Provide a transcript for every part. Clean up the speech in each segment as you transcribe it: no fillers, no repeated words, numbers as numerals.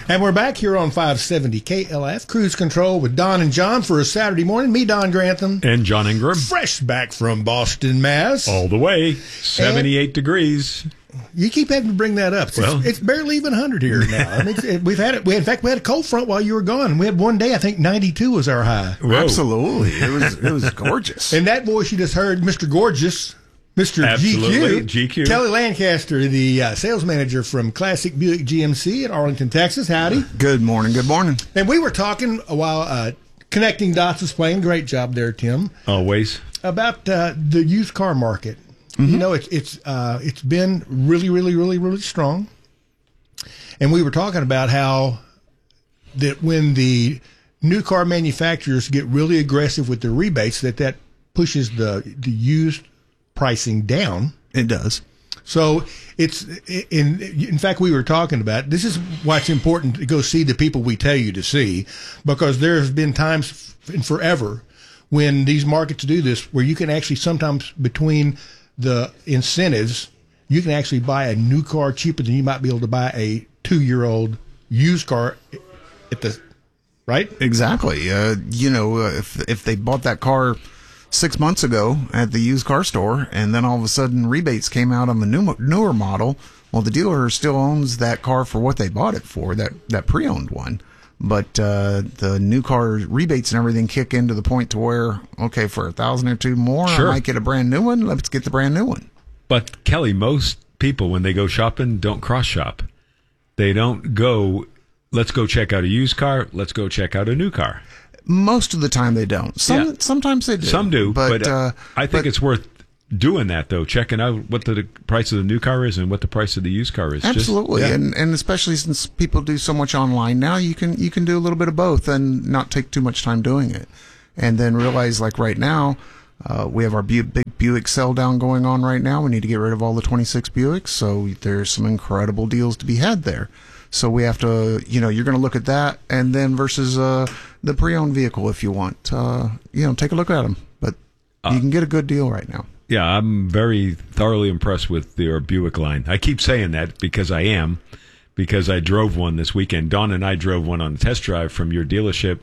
And we're back here on 570 KLF, Cruise Control with Don and John for a Saturday morning. Me, Don Grantham. And John Ingram. Fresh back from Boston, Mass. All the way. 78 degrees. You keep having to bring that up. It's barely even 100 here now. I mean, we've had it. In fact, we had a cold front while you were gone. We had one day, I think 92 was our high. Whoa. Absolutely. It was gorgeous. And that voice you just heard, Mr. Gorgeous, Mr. GQ. Kelly Lancaster, the sales manager from Classic Buick GMC in Arlington, Texas. Howdy. Good morning. Good morning. And we were talking while Connecting Dots was playing. Great job there, Tim. Always. About the used car market. Mm-hmm. You know, it's been really, really, really, really strong. And we were talking about how that when the new car manufacturers get really aggressive with their rebates, that pushes the used pricing down. It does. So it's in fact, we were talking about this is why it's important to go see the people we tell you to see, because there's been times and forever when these markets do this where you can actually sometimes between the incentives, you can actually buy a new car cheaper than you might be able to buy a 2-year-old used car at the right. Exactly. If they bought that car 6 months ago at the used car store, and then all of a sudden rebates came out on the newer model. Well, the dealer still owns that car for what they bought it for, that pre-owned one. But the new car rebates and everything kick in to the point to where, okay, for $1,000 or $2,000 more, sure, I might get a brand new one. Let's get the brand new one. But Kelly, most people when they go shopping don't cross shop. They don't go, let's go check out a used car. Let's go check out a new car. Most of the time they don't. Sometimes they do. Some do, but I think it's worth doing that, though, checking out what the price of the new car is and what the price of the used car is. Absolutely. And especially since people do so much online now, you can do a little bit of both and not take too much time doing it. And then realize, like right now, we have our big Buick sell down going on right now. We need to get rid of all the 26 Buicks, so there's some incredible deals to be had there. So we have to, you're going to look at that, and then versus the pre-owned vehicle if you want. Take a look at them. But you can get a good deal right now. Yeah, I'm very thoroughly impressed with your Buick line. I keep saying that because I drove one this weekend. Dawn and I drove one on a test drive from your dealership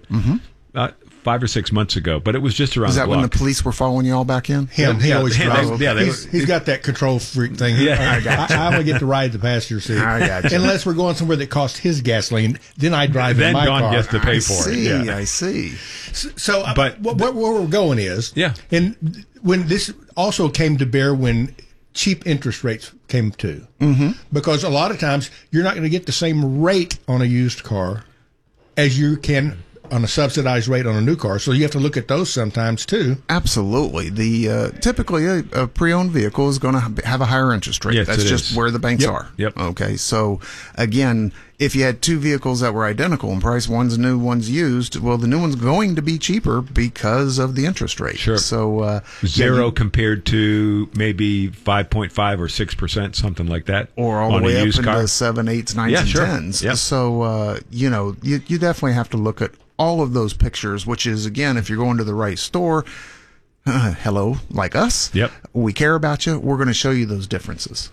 5 or 6 months ago, but it was just around the block. Is that when the police were following you all back in? He always drives. He's got that control freak thing. Yeah, I only get to ride the passenger seat. I got you. Unless we're going somewhere that costs his gasoline, then I drive in my car. Then Dawn gets to pay for it. Yeah. I see. So, but where we're going is, and when this also came to bear when cheap interest rates came to, because a lot of times you're not going to get the same rate on a used car as you can on a subsidized rate on a new car, so you have to look at those sometimes too. Absolutely. The typically a pre-owned vehicle is going to have a higher interest rate. Yes, that's just where the banks are. Yep. Okay. So again, if you had two vehicles that were identical in price, one's new, one's used, well, the new one's going to be cheaper because of the interest rate. Sure. So zero compared to maybe 5.5 or 6%, something like that, or all the way up into 7, 8, 9, and 10s. Yep. So you definitely have to look at all of those pictures, which is, again, if you're going to the right store, hello, like us, we care about you. We're going to show you those differences.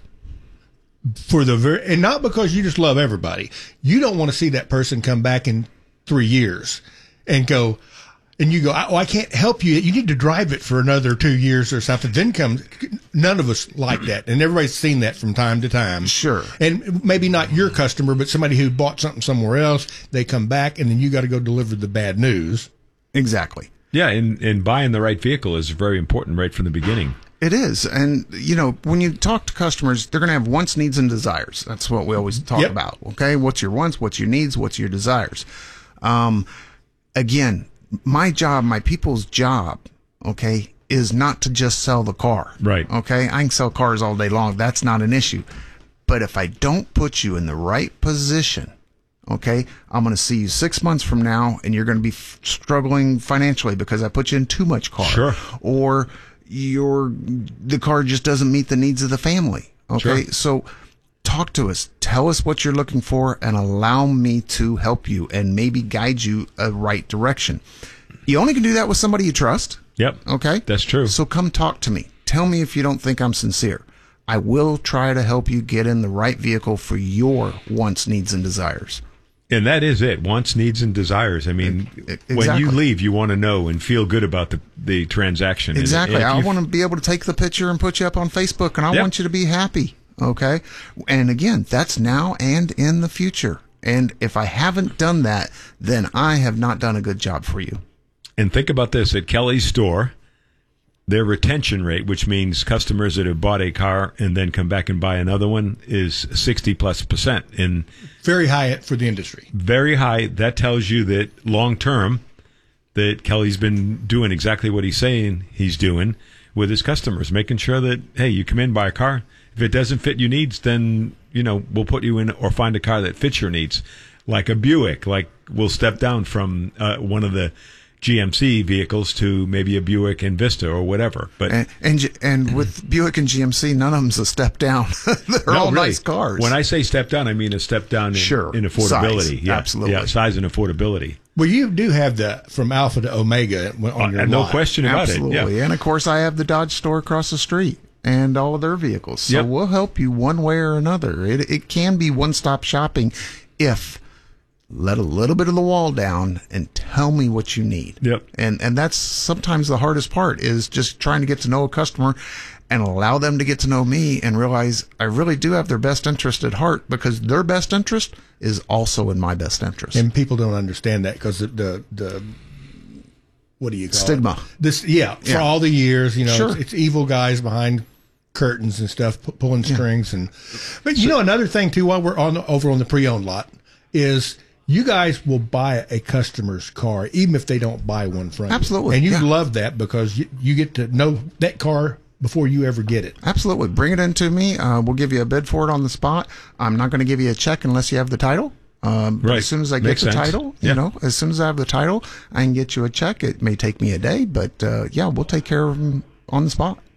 And not because you just love everybody. You don't want to see that person come back in 3 years and go, and you go, I can't help you. You need to drive it for another 2 years or something. Then comes, none of us like that. And everybody's seen that from time to time. Sure. And maybe not your customer, but somebody who bought something somewhere else. They come back and then you got to go deliver the bad news. Exactly. Yeah. And buying the right vehicle is very important right from the beginning. It is. And, when you talk to customers, they're going to have wants, needs, and desires. That's what we always talk about. Okay. What's your wants? What's your needs? What's your desires? Again, my job, my people's job, okay, is not to just sell the car. Right. Okay. I can sell cars all day long. That's not an issue. But if I don't put you in the right position, okay, I'm going to see you 6 months from now and you're going to be struggling financially because I put you in too much car. Sure. Or the car just doesn't meet the needs of the family. Okay. Sure. So talk to us, tell us what you're looking for, and allow me to help you and maybe guide you a right direction. You only can do that with somebody you trust. Yep. Okay. That's true. So come talk to me. Tell me if you don't think I'm sincere. I will try to help you get in the right vehicle for your wants, needs, and desires. And that is it. Wants, needs, and desires. I mean, when you leave, you want to know and feel good about the transaction. Exactly. And I want to be able to take the picture and put you up on Facebook, and I want you to be happy. Okay? And again, that's now and in the future. And if I haven't done that, then I have not done a good job for you. And think about this. At Kelly's store, their retention rate, which means customers that have bought a car and then come back and buy another one, is 60+%. And very high for the industry. Very high. That tells you that long term, that Kelly's been doing exactly what he's saying he's doing with his customers, making sure that, hey, you come in, buy a car. If it doesn't fit your needs, then, we'll put you in or find a car that fits your needs. Like a Buick, like we'll step down from one of the GMC vehicles to maybe a Buick Envista or whatever. But and with Buick and GMC, none of them's a step down. They're all really nice cars. When I say step down, I mean a step down in affordability. Size. Absolutely. Size and affordability. Well, you do have the from Alpha to Omega on your no lot. question about Absolutely. it. Yeah. And of course, I have the Dodge store across the street and all of their vehicles. So we'll help you one way or another. It can be one-stop shopping if let a little bit of the wall down and tell me what you need. Yep. And that's sometimes the hardest part, is just trying to get to know a customer and allow them to get to know me and realize I really do have their best interest at heart, because their best interest is also in my best interest. And people don't understand that because the what do you call stigma. It? For all the years, Sure. it's evil guys behind curtains and stuff pulling strings. But another thing too, while we're over on the pre-owned lot, is you guys will buy a customer's car even if they don't buy one from you. Absolutely. And you love that because you get to know that car before you ever get it. Absolutely. Bring it in to me. We'll give you a bid for it on the spot. I'm not going to give you a check unless you have the title. But as soon as I get the title, as soon as I have the title, I can get you a check. It may take me a day, but we'll take care of them on the spot.